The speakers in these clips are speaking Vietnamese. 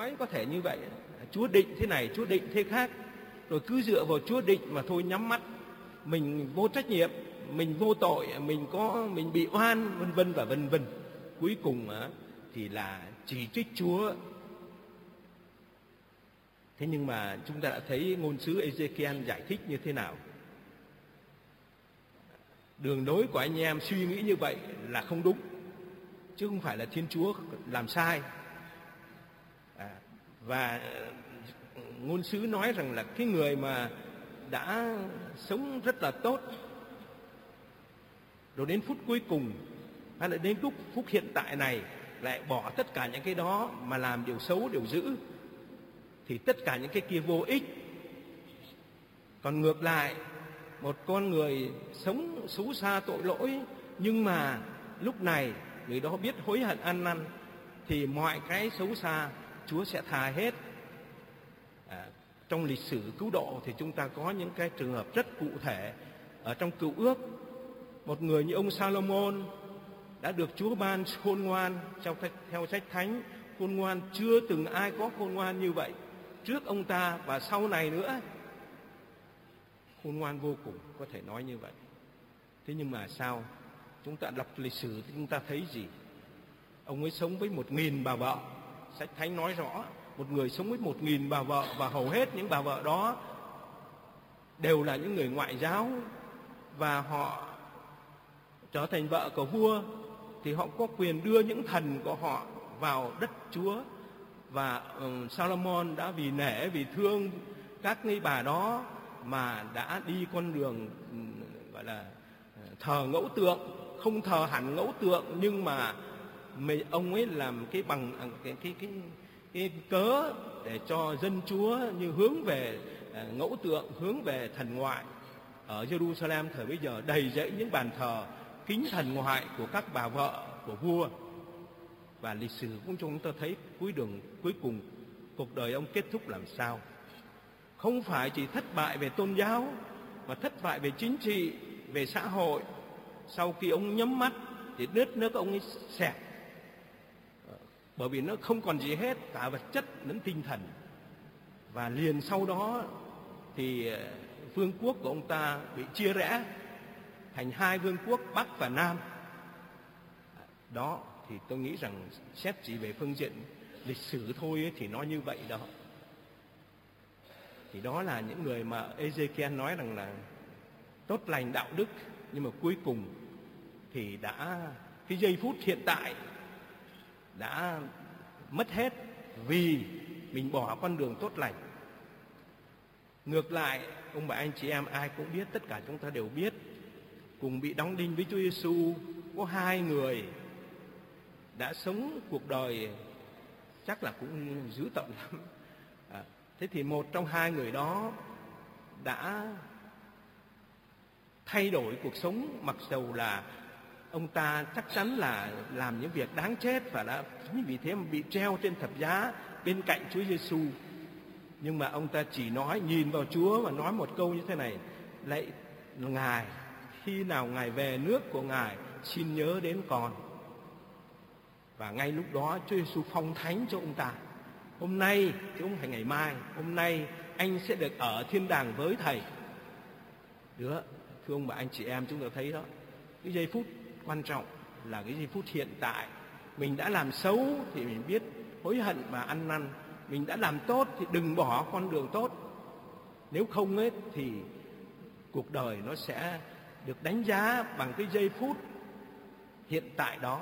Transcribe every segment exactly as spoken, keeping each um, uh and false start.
nói có thể như vậy, Chúa định thế này, Chúa định thế khác, rồi cứ dựa vào Chúa định mà thôi, nhắm mắt, mình vô trách nhiệm, mình vô tội, mình có mình bị oan, vân vân và vân vân. Cuối cùng thì là chỉ trích Chúa. Thế nhưng mà chúng ta đã thấy ngôn sứ Ê-giê-ki-ên giải thích như thế nào. Đường lối của anh em suy nghĩ như vậy là không đúng, chứ không phải là Thiên Chúa làm sai. À, và ngôn sứ nói rằng là cái người mà đã sống rất là tốt, rồi đến phút cuối cùng hay là đến lúc phút hiện tại này lại bỏ tất cả những cái đó mà làm điều xấu, điều dữ, thì tất cả những cái kia vô ích. Còn ngược lại, một con người sống xấu xa tội lỗi, nhưng mà lúc này người đó biết hối hận ăn năn, thì mọi cái xấu xa Chúa sẽ tha hết. À, trong lịch sử cứu độ thì chúng ta có những cái trường hợp rất cụ thể. Ở trong Cựu Ước, một người như ông Salomon đã được Chúa ban khôn ngoan. Theo sách Thánh, khôn ngoan chưa từng ai có khôn ngoan như vậy trước ông ta và sau này nữa. Khôn ngoan vô cùng, có thể nói như vậy. Thế nhưng mà sao? Chúng ta đọc lịch sử thì chúng ta thấy gì? Ông ấy sống với một nghìn bà vợ. Sách Thánh nói rõ, một người sống với một nghìn bà vợ, và hầu hết những bà vợ đó đều là những người ngoại giáo, và họ trở thành vợ của vua, thì họ có quyền đưa những thần của họ vào đất Chúa. Và um, Salomon đã vì nể, vì thương các nghi bà đó mà đã đi con đường um, gọi là thờ ngẫu tượng, không thờ hẳn ngẫu tượng, nhưng mà mình, ông ấy làm cái bằng cái cái cái, cái cớ để cho dân Chúa như hướng về uh, ngẫu tượng, hướng về thần ngoại. Ở Jerusalem thời bây giờ đầy dẫy những bàn thờ kính thần ngoại của các bà vợ của vua. Và lịch sử cũng chúng ta thấy cuối đường cuối cùng cuộc đời ông kết thúc làm sao? Không phải chỉ thất bại về tôn giáo, mà thất bại về chính trị, về xã hội. Sau khi ông nhắm mắt thì đất nước ông ấy xẹp, bởi vì nó không còn gì hết, cả vật chất lẫn tinh thần. Và liền sau đó thì vương quốc của ông ta bị chia rẽ thành hai vương quốc Bắc và Nam. Đó thì tôi nghĩ rằng xét chỉ về phương diện lịch sử thôi ấy, thì nó như vậy đó. Thì đó là những người mà Ê-giê-ki-ên nói rằng là tốt lành đạo đức, nhưng mà cuối cùng thì đã cái giây phút hiện tại đã mất hết vì mình bỏ con đường tốt lành. Ngược lại, ông bà anh chị em ai cũng biết, tất cả chúng ta đều biết, cùng bị đóng đinh với Chúa Giêsu có hai người đã sống cuộc đời chắc là cũng dữ tợn lắm. À, thế thì một trong hai người đó đã thay đổi cuộc sống, mặc dầu là ông ta chắc chắn là làm những việc đáng chết và đã vì thế mà bị treo trên thập giá bên cạnh Chúa Giêsu. Nhưng mà ông ta chỉ nói, nhìn vào Chúa và nói một câu như thế này: lạy Ngài, khi nào Ngài về nước của Ngài, xin nhớ đến con. Và ngay lúc đó Chúa Giêsu phong thánh cho ông ta. Hôm nay, chứ không phải ngày mai, hôm nay anh sẽ được ở thiên đàng với Thầy. Đứa, thưa ông bà anh chị em, chúng ta thấy đó, cái giây phút quan trọng là cái giây phút hiện tại. Mình đã làm xấu thì mình biết hối hận và ăn năn. Mình đã làm tốt thì đừng bỏ con đường tốt. Nếu không ấy thì cuộc đời nó sẽ được đánh giá bằng cái giây phút hiện tại đó.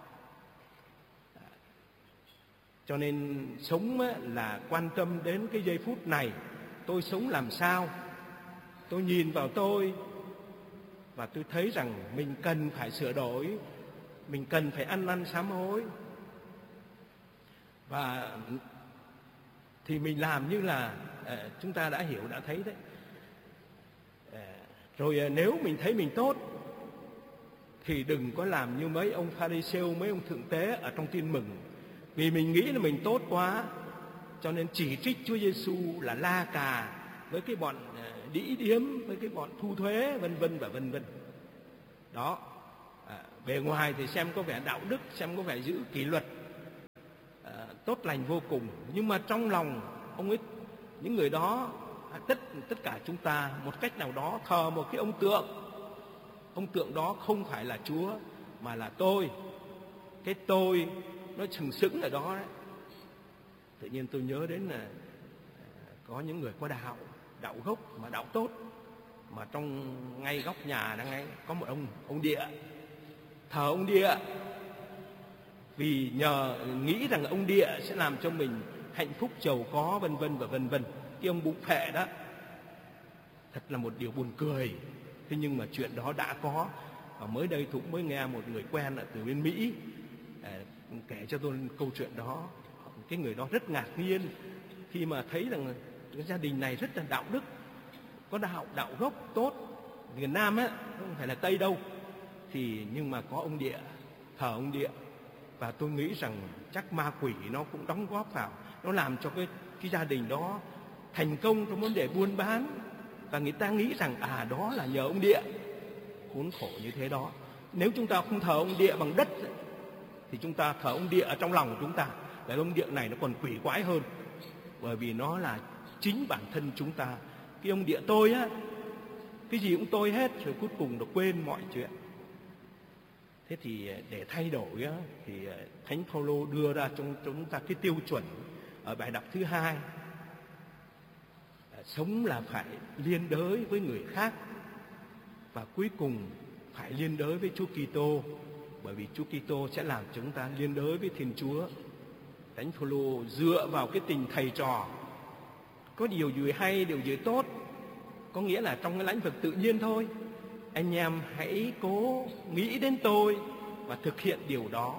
Cho nên sống là quan tâm đến cái giây phút này. Tôi sống làm sao? Tôi nhìn vào tôi và tôi thấy rằng mình cần phải sửa đổi, mình cần phải ăn năn sám hối. Và thì mình làm như là à, chúng ta đã hiểu, đã thấy đấy. À, rồi à, nếu mình thấy mình tốt thì đừng có làm như mấy ông Pha-ri-sêu, mấy ông thượng tế ở trong Tin Mừng. Vì mình nghĩ là mình tốt quá, cho nên chỉ trích Chúa Giêsu là la cà với cái bọn đĩ điếm, với cái bọn thu thuế, vân vân và vân vân. Đó, à, bề ngoài thì xem có vẻ đạo đức, xem có vẻ giữ kỷ luật, à, tốt lành vô cùng, nhưng mà trong lòng ông ấy, những người đó, tất tất cả chúng ta một cách nào đó thờ một cái ông tượng. Ông tượng đó không phải là Chúa mà là tôi. Cái tôi nó sừng sững ở đó đấy. Tự nhiên tôi nhớ đến là có những người có đạo, đạo gốc mà đạo tốt, mà trong ngay góc nhà đang ngay có một ông ông địa, thờ ông địa, vì nhờ nghĩ rằng ông địa sẽ làm cho mình hạnh phúc giàu có vân vân và vân vân. Cái ông bụng phệ đó, thật là một điều buồn cười. Thế nhưng mà chuyện đó đã có. Và mới đây tôi cũng mới nghe một người quen ở từ bên Mỹ kể cho tôi câu chuyện đó. Cái người đó rất ngạc nhiên khi mà thấy rằng cái gia đình này rất là đạo đức, có đạo đạo gốc tốt, Việt Nam á, không phải là Tây đâu, thì nhưng mà có ông địa, thờ ông địa. Và tôi nghĩ rằng chắc ma quỷ nó cũng đóng góp vào, nó làm cho cái cái gia đình đó thành công trong vấn đề buôn bán, và người ta nghĩ rằng à đó là nhờ ông địa. Khốn khổ như thế đó. Nếu chúng ta không thờ ông địa bằng đất thì chúng ta thờ ông địa ở trong lòng của chúng ta. Và ông địa này nó còn quỷ quái hơn, bởi vì nó là chính bản thân chúng ta. Cái ông địa tôi á, cái gì cũng tôi hết, rồi cuối cùng nó quên mọi chuyện. Thế thì để thay đổi á, thì Thánh Phaolô đưa ra trong chúng ta cái tiêu chuẩn ở bài đọc thứ hai. Sống là phải liên đới với người khác, và cuối cùng phải liên đới với Chúa Kitô, bởi vì Chúa Kitô sẽ làm chúng ta liên đới với Thiên Chúa. Thánh Phaolô dựa vào cái tình thầy trò, có điều gì hay, điều gì tốt, có nghĩa là trong cái lĩnh vực tự nhiên thôi. Anh em hãy cố nghĩ đến tôi và thực hiện điều đó.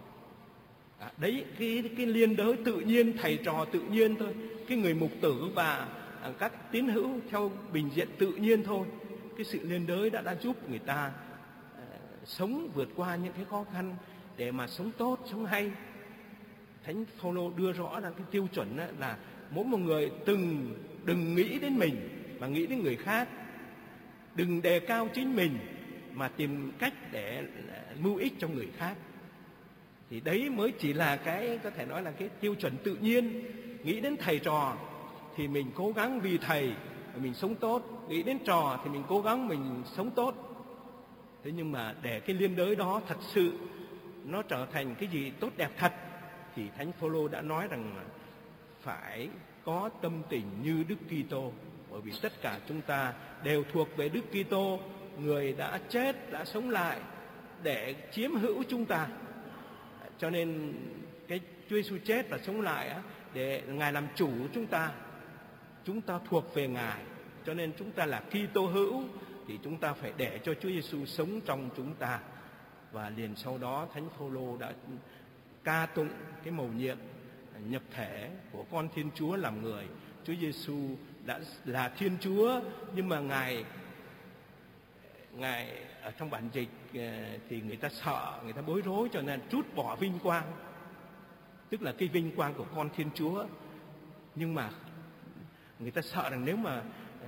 À, đấy, cái, cái liên đới tự nhiên, thầy trò tự nhiên thôi. Cái người mục tử và à, các tín hữu theo bình diện tự nhiên thôi. Cái sự liên đới đã, đã giúp người ta à, sống vượt qua những cái khó khăn để mà sống tốt, sống hay. Thánh Phaolô đưa rõ ra cái tiêu chuẩn là mỗi một người từng đừng nghĩ đến mình mà nghĩ đến người khác. Đừng đề cao chính mình mà tìm cách để mưu ích cho người khác. Thì đấy mới chỉ là cái có thể nói là cái tiêu chuẩn tự nhiên. Nghĩ đến thầy trò thì mình cố gắng vì thầy mình sống tốt, nghĩ đến trò thì mình cố gắng mình sống tốt. Thế nhưng mà để cái liên đới đó thật sự nó trở thành cái gì tốt đẹp thật, thì Thánh Phaolô đã nói rằng là phải có tâm tình như Đức Kitô, bởi vì tất cả chúng ta đều thuộc về Đức Kitô, người đã chết, đã sống lại để chiếm hữu chúng ta. Cho nên cái Chúa Giêsu chết và sống lại á, để Ngài làm chủ chúng ta. Chúng ta thuộc về Ngài, cho nên chúng ta là Kitô hữu, thì chúng ta phải để cho Chúa Giêsu sống trong chúng ta. Và liền sau đó Thánh Phaolô đã ca tụng cái mầu nhiệm nhập thể của con Thiên Chúa làm người. Chúa Giêsu đã là Thiên Chúa, nhưng mà Ngài Ngài ở trong bản dịch thì người ta sợ, người ta bối rối, cho nên trút bỏ vinh quang, tức là cái vinh quang của con Thiên Chúa. Nhưng mà người ta sợ rằng nếu mà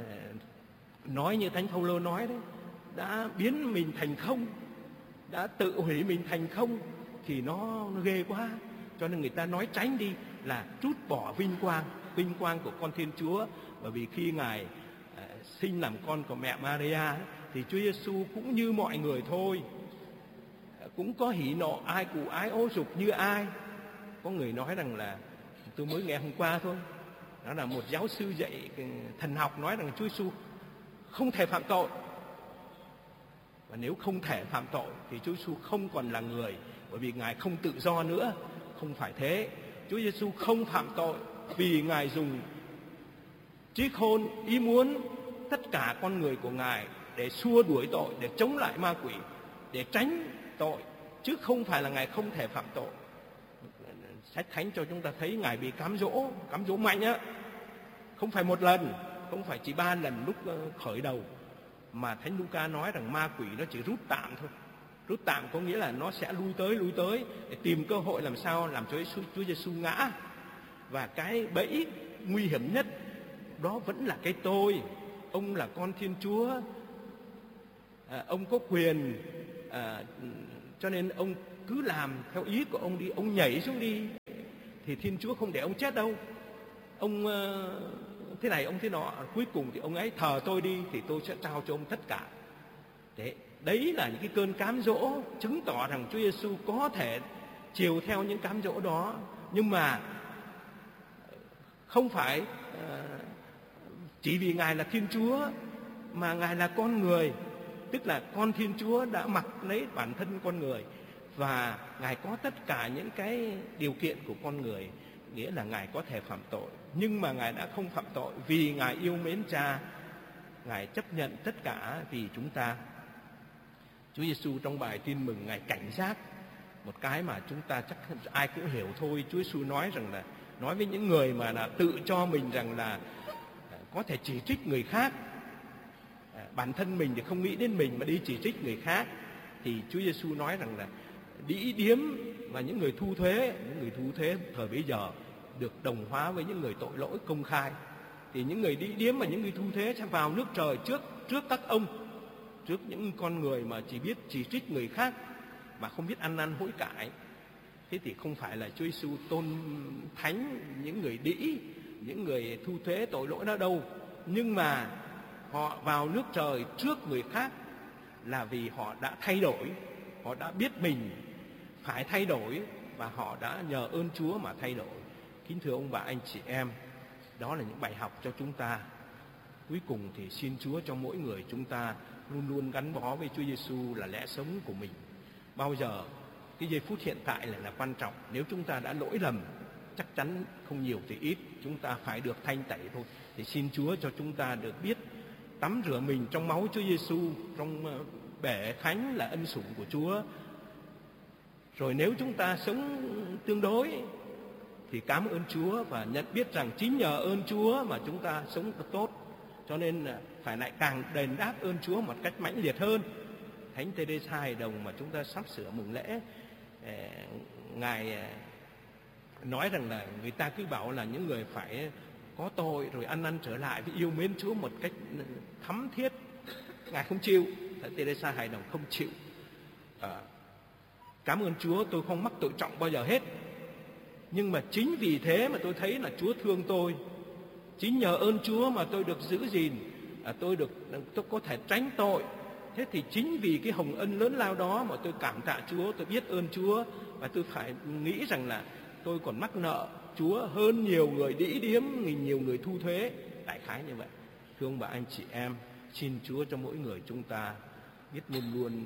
nói như Thánh Phaolô nói đấy, đã biến mình thành không, đã tự hủy mình thành không, thì nó, nó ghê quá. Cho nên người ta nói tránh đi là trút bỏ vinh quang, vinh quang của con Thiên Chúa. Bởi vì khi Ngài uh, sinh làm con của mẹ Maria thì Chúa Giêsu cũng như mọi người thôi, cũng có hỉ nộ ai cù ái ố dục như ai. Có người nói rằng là, tôi mới nghe hôm qua thôi, đó là một giáo sư dạy thần học nói rằng Chúa Giêsu không thể phạm tội. Và nếu không thể phạm tội thì Chúa Giêsu không còn là người, bởi vì Ngài không tự do nữa. Không phải thế. Chúa Giêsu không phạm tội vì Ngài dùng trí khôn, ý muốn, tất cả con người của Ngài để xua đuổi tội, để chống lại ma quỷ, để tránh tội, chứ không phải là Ngài không thể phạm tội. Sách Thánh cho chúng ta thấy Ngài bị cám dỗ, cám dỗ mạnh á, không phải một lần, không phải chỉ ba lần lúc khởi đầu, mà Thánh Luca nói rằng ma quỷ nó chỉ rút tạm thôi. Rút tạm có nghĩa là nó sẽ lui tới lui tới để tìm cơ hội làm sao làm cho Chúa Giêsu ngã. Và cái bẫy nguy hiểm nhất đó vẫn là cái tôi. Ông là con Thiên Chúa, à, ông có quyền, à, cho nên ông cứ làm theo ý của ông đi, ông nhảy xuống đi. thì Thiên Chúa không để ông chết đâu. Ông thế này ông thế nọ, cuối cùng thì ông ấy thờ tôi đi thì tôi sẽ trao cho ông tất cả. Đấy, đấy là những cái cơn cám dỗ chứng tỏ rằng Chúa Giêsu có thể chiều theo những cám dỗ đó, nhưng mà không phải chỉ vì Ngài là Thiên Chúa mà Ngài là con người, tức là con Thiên Chúa đã mặc lấy bản thân con người, và Ngài có tất cả những cái điều kiện của con người, nghĩa là Ngài có thể phạm tội, nhưng mà Ngài đã không phạm tội vì Ngài yêu mến Cha. Ngài chấp nhận tất cả vì chúng ta. Chúa Giêsu trong bài Tin Mừng Ngài cảnh giác một cái mà chúng ta chắc ai cũng hiểu thôi. Chúa Giêsu nói rằng là nói với những người mà là tự cho mình rằng là có thể chỉ trích người khác, bản thân mình thì không nghĩ đến mình mà đi chỉ trích người khác, thì Chúa Giêsu nói rằng là đĩ điếm và những người thu thuế, những người thu thuế thời bấy giờ được đồng hóa với những người tội lỗi công khai. Thì những người đĩ điếm và những người thu thuế sẽ vào nước trời trước trước các ông, trước những con người mà chỉ biết chỉ trích người khác mà không biết ăn năn hối cải. Thế thì không phải là Chúa Giêsu tôn thánh những người đĩ, những người thu thuế tội lỗi đó đâu, nhưng mà họ vào nước trời trước người khác là vì họ đã thay đổi, họ đã biết mình phải thay đổi và họ đã nhờ ơn Chúa mà thay đổi. Kính thưa ông bà anh chị em, đó là những bài học cho chúng ta. Cuối cùng thì xin Chúa cho mỗi người chúng ta luôn luôn gắn bó với Chúa Giêsu là lẽ sống của mình. Bao giờ cái giây phút hiện tại là, là quan trọng. Nếu chúng ta đã lỗi lầm, chắc chắn không nhiều thì ít, chúng ta phải được thanh tẩy thôi. Thì xin Chúa cho chúng ta được biết tắm rửa mình trong máu Chúa Giêsu, trong bể thánh là ân sủng của Chúa. Rồi nếu chúng ta sống tương đối thì cảm ơn Chúa và nhận biết rằng chính nhờ ơn Chúa mà chúng ta sống tốt. Cho nên phải lại càng đền đáp ơn Chúa một cách mãnh liệt hơn. Thánh Teresa Hài Đồng mà chúng ta sắp sửa mừng lễ, Ngài nói rằng là người ta cứ bảo là những người phải có tội rồi ăn năn trở lại với yêu mến Chúa một cách thắm thiết. Ngài không chịu, Thánh Teresa Hài Đồng không chịu. À, cảm ơn Chúa tôi không mắc tội trọng bao giờ hết, nhưng mà chính vì thế mà tôi thấy là Chúa thương tôi. Chính nhờ ơn Chúa mà tôi được giữ gìn, à, tôi được tôi có thể tránh tội. Thế thì chính vì cái hồng ân lớn lao đó mà tôi cảm tạ Chúa, tôi biết ơn Chúa, và tôi phải nghĩ rằng là tôi còn mắc nợ Chúa hơn nhiều người đĩ điếm, nhiều người thu thuế. Đại khái như vậy. Thưa ông bà anh chị em, xin Chúa cho mỗi người chúng ta biết luôn luôn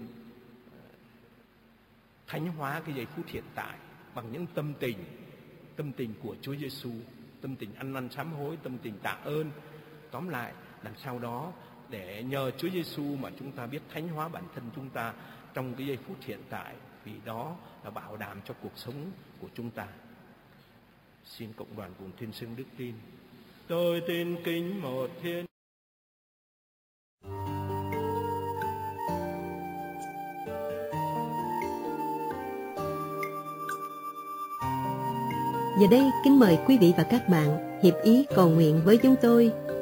thánh hóa cái giây phút hiện tại bằng những tâm tình, tâm tình của Chúa Giêsu, tâm tình ăn năn sám hối, tâm tình tạ ơn. Tóm lại, làm sao đó để nhờ Chúa Giêsu mà chúng ta biết thánh hóa bản thân chúng ta trong cái giây phút hiện tại, vì đó là bảo đảm cho cuộc sống của chúng ta. Xin cộng đoàn cùng tuyên xưng đức tin. Tôi tin kính một Thiên. Giờ đây kính mời quý vị và các bạn hiệp ý cầu nguyện với chúng tôi